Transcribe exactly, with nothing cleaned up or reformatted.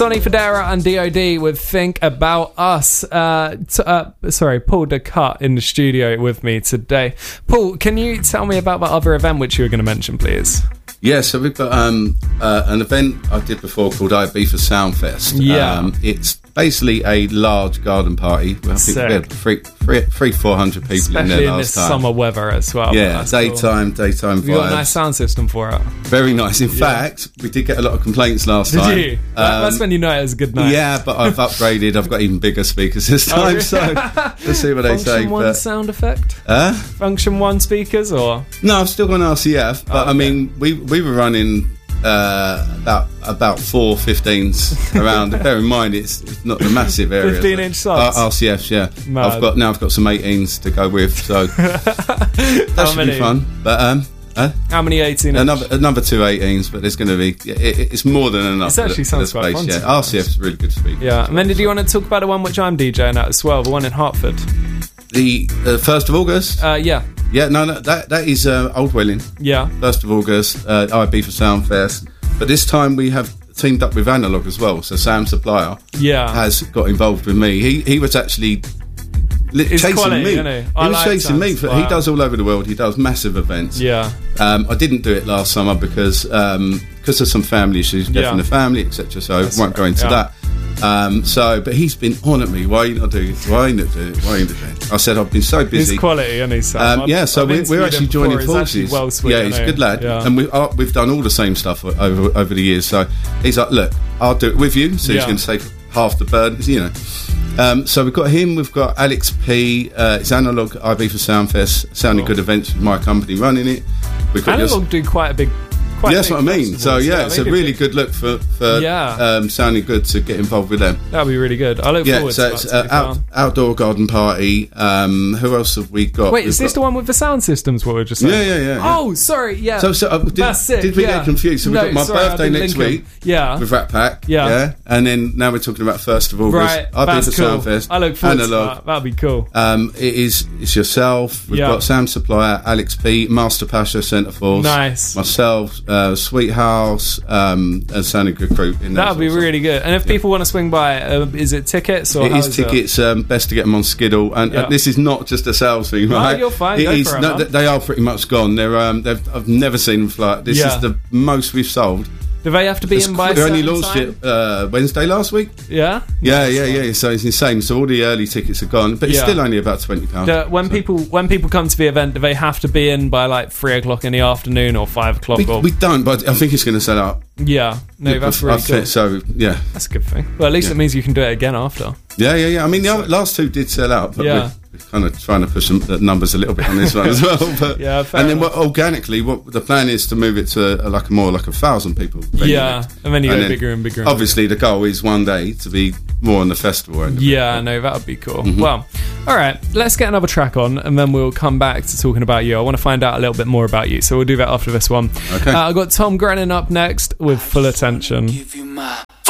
Sonny Fodera and D O D with Think About Us. Uh, t- uh, sorry, Paul Ducat in the studio with me today. Paul, can you tell me about that other event which you were going to mention, please? Yeah, so we've got um, uh, an event I did before called Ibiza Soundfest. Yeah. Um, it's basically a large garden party. I think we had three, three, three, four hundred people Especially in there in last this time. summer weather as well. Yeah, daytime, cool. daytime vibes. You got a nice sound system for it. Very nice. In yeah. fact, we did get a lot of complaints last did time. Did you? Um, That's when you know it was a good night. Yeah, but I've upgraded. I've got even bigger speakers this time, oh, really? So let's see what they say. Function one but, sound effect? Huh? Function one speakers or? No, I've still got an R C F, but oh, okay. I mean, we we were running uh, about about four fifteens around. Bear in mind, it's, it's not the massive area. fifteen inch size. Uh, R C Fs, yeah. Mad. I've got now. I've got some eighteens to go with, so that should many? be fun. But um. Uh, How many eighteen inch? Another, another two eighteens, but there's going to be it, it's more than enough. It actually sounds quite fun. Yeah, R C F's really good speed. Yeah, and then did you want to talk about the one which I'm DJing at as well, the one in Hertford? The uh, first of August. Uh, yeah. Yeah, no, no, that that is uh, Old Welling. Yeah. First of August, uh, Ibiza Soundfest, but this time we have teamed up with Analog as well. So Sam Supplier, yeah, has got involved with me. He he was actually. Li- chasing quality, me. You know? He was like chasing me. For, wow. He does all over the world. He does massive events. Yeah. Um, I didn't do it last summer because um, because of some family issues, death yeah. in the family, et cetera. So That's I won't right. go into yeah. that. Um, so, but he's been on at me. Why are you not doing it? Why are you not doing it? Why are you not doing it? I said I've been so busy. It's quality, isn't he, Sam? Um, yeah, so I've we're, we're actually joining forces. Well sweet, yeah, he's a good lad, yeah. and we are, we've done all the same stuff over over the years. So he's like, look, I'll do it with you. So he's yeah. going to take half the burden, you know. Um, so we've got him, we've got Alex P, uh, it's Analog Ibiza Soundfest, Sounding cool. Good Events, my company running it. We've got Analog your, do quite a big quite yeah, that's big what I mean. So yeah, yeah it's a really good look for, for yeah. um, Sounding Good to get involved with them. That'll be really good. I look yeah, forward so to it's that. uh, out, outdoor garden party. Um, who else have we got? Wait, We've is this got, the one with the sound systems? What we're just saying? Yeah, yeah, yeah. yeah. Oh, sorry. Yeah. So, so uh, did, That's sick, did we yeah. get confused? So we've no, got my sorry, birthday next week. Yeah. With Rat Pack. Yeah. yeah. And then now we're talking about first of August. Right. I've been That's to cool. Soundfest. I look forward Analog. to that. That'll be cool. Um, it is. It's yourself. We've yeah. got Sam Supplier, Alex P, Master Pasha, Centreforce. Nice. Myself, uh, Sweet House, um, and Sounding Good Group. In That'll be really good. And if yeah. people want to swing by, uh, is it tickets or it how is is tickets? It? Um, best to get them on Skiddle. And yeah. uh, this is not just a sales thing, right? No, you're fine. It Go is, for it, no, man. they are pretty much gone. They're. Um, they've, I've never seen them fly. This yeah. is the most we've sold. Do they have to be It's in by a We only certain launched time? it uh, Wednesday last week. Yeah? Yeah, yeah, yeah. So it's insane. So all the early tickets are gone, but it's Yeah. still only about twenty pounds. Do, when so. people when people come to the event, do they have to be in by like three o'clock in the afternoon or five o'clock? We, or we don't, but I think it's going to sell out. yeah, no, that's really I cool. fit, so yeah, that's a good thing. Well, at least yeah. it means you can do it again after. Yeah, yeah, yeah. I mean, the other, last two did sell out, but Yeah. we're kind of trying to push some, the numbers a little bit on this one as well. But Yeah, fair and then enough. what, organically, what the plan is to move it to a, like a more like a thousand people. venue Yeah, next. and then you And go then bigger and bigger. And Obviously, the goal is one day to be more on the festival end. of it. Yeah, no, that would be cool. Mm-hmm. Well, all right, let's get another track on, and then we'll come back to talking about you. I want to find out a little bit more about you, so we'll do that after this one. Okay. Uh, I've got Tom Grennan up next with Full Attention. Give you my